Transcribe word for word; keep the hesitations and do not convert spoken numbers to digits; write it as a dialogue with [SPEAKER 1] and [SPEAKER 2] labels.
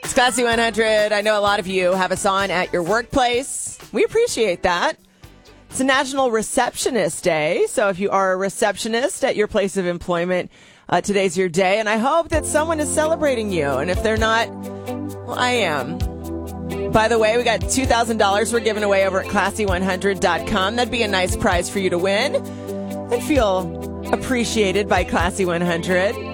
[SPEAKER 1] It's Classy one hundred. I know a lot of you have us on at your workplace. We appreciate that. It's a National Receptionist Day, so if you are a receptionist at your place of employment, uh, today's your day, and I hope that someone is celebrating you, and if they're not, well, I am. By the way, we got two thousand dollars we're giving away over at classy one hundred dot com. That'd be a nice prize for you to win and feel appreciated by Classy one hundred.